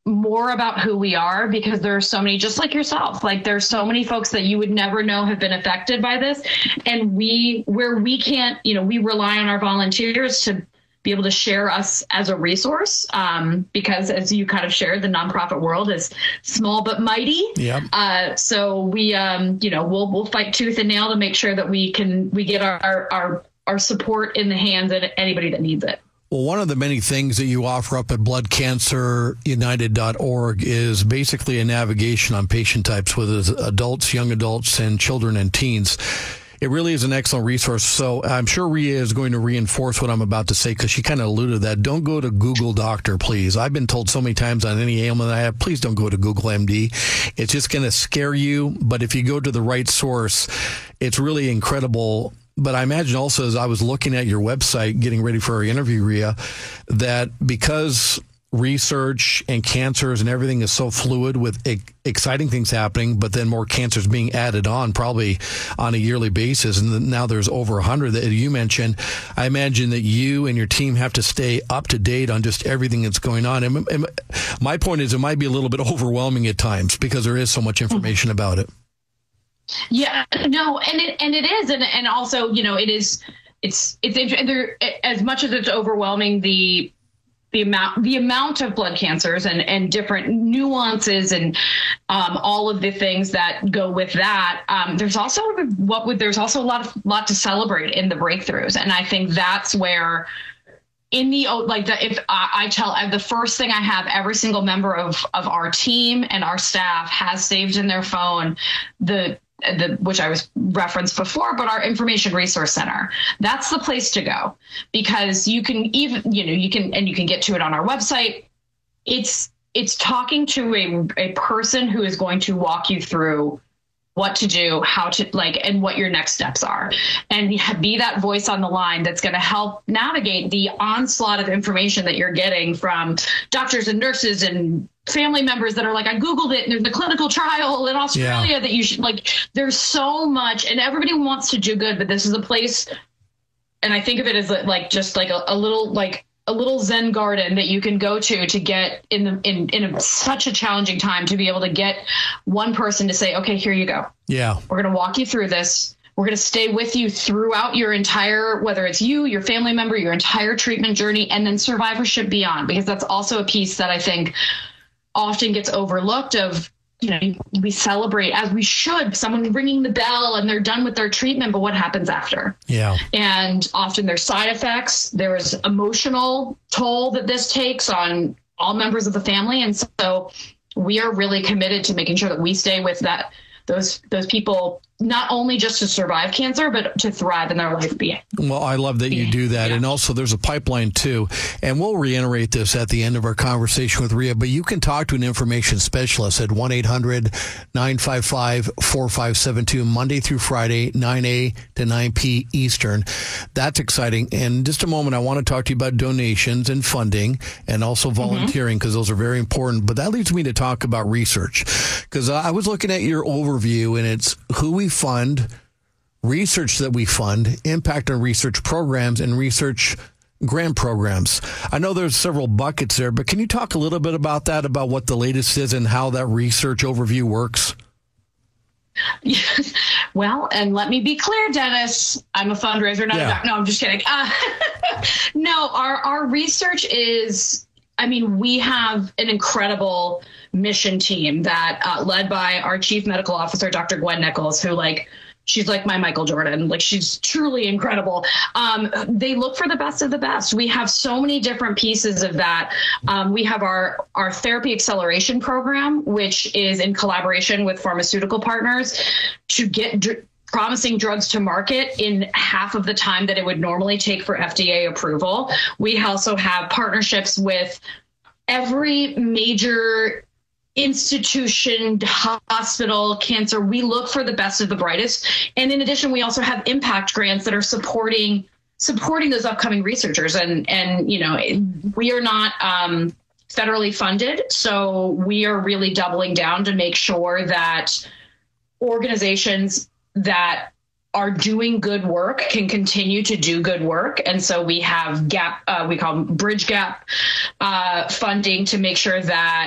more about who we are, because there are so many, just like yourself, like there's so many folks that you would never know have been affected by this. And where we can't, we rely on our volunteers to be able to share us as a resource, because as you kind of shared, the nonprofit world is small but mighty. Yeah. So we, we'll fight tooth and nail to make sure that we get our support in the hands of anybody that needs it. Well, one of the many things that you offer up at bloodcancerunited.org is basically a navigation on patient types, whether it's adults, young adults, and children and teens. It really is an excellent resource. So I'm sure Rhea is going to reinforce what I'm about to say, because she kind of alluded to that. Don't go to Google Doctor, please. I've been told so many times on any ailment I have, please don't go to Google MD. It's just going to scare you. But if you go to the right source, it's really incredible. But I imagine also, as I was looking at your website, getting ready for our interview, Rhea, that because research and cancers and everything is so fluid with exciting things happening, but then more cancers being added on probably on a yearly basis. And now there's over 100 that you mentioned. I imagine that you and your team have to stay up to date on just everything that's going on. And my point is, it might be a little bit overwhelming at times because there is so much information about it. Yeah, no, and it is, and also, it's there, as much as it's overwhelming, the amount of blood cancers and different nuances and all of the things that go with that. There's also a lot to celebrate in the breakthroughs, and I think that's where. If I tell the first thing I have every single member of our team and our staff has saved in their phone, which I was referenced before, but our information resource center, that's the place to go, because you can you can get to it on our website. It's talking to a person who is going to walk you through what to do, how to and what your next steps are, and be that voice on the line that's going to help navigate the onslaught of information that you're getting from doctors and nurses and family members that are like, I Googled it and there's a clinical trial in Australia that you should there's so much, and everybody wants to do good, but this is a place, and I think of it as just a little Zen garden that you can go to get in such a challenging time, to be able to get one person to say, okay, here you go. Yeah. We're going to walk you through this. We're going to stay with you throughout your entire, whether it's you, your family member, your entire treatment journey, and then survivorship beyond, because that's also a piece that I think often gets overlooked of, we celebrate, as we should, someone ringing the bell and they're done with their treatment, but what happens after? Yeah. And often there's side effects. There's emotional toll that this takes on all members of the family. And so we are really committed to making sure that we stay with those people, not only just to survive cancer, but to thrive in their life being. Well, I love that you do that. Yeah. And also there's a pipeline too. And we'll reiterate this at the end of our conversation with Rhea, but you can talk to an information specialist at 1-800-955-4572, Monday through Friday, 9 to 9 p Eastern. That's exciting. And in just a moment, I want to talk to you about donations and funding and also volunteering, because those are very important. But that leads me to talk about research, because I was looking at your overview, and it's who we fund, research that we fund, impact on research programs, and research grant programs. I know there's several buckets there, but can you talk a little bit about that, about what the latest is and how that research overview works? Yes. Well, and let me be clear, Dennis, I'm a fundraiser, not a doctor. No, I'm just kidding. No, our research is, we have an incredible mission team that led by our chief medical officer, Dr. Gwen Nichols, who she's like my Michael Jordan. She's truly incredible. They look for the best of the best. We have so many different pieces of that. We have our therapy acceleration program, which is in collaboration with pharmaceutical partners to get promising drugs to market in half of the time that it would normally take for FDA approval. We also have partnerships with every major institution, hospital, cancer. We look for the best of the brightest. And in addition, we also have impact grants that are supporting those upcoming researchers. And we are not federally funded. So we are really doubling down to make sure that organizations that are doing good work can continue to do good work. And so we have we call them bridge gap funding to make sure that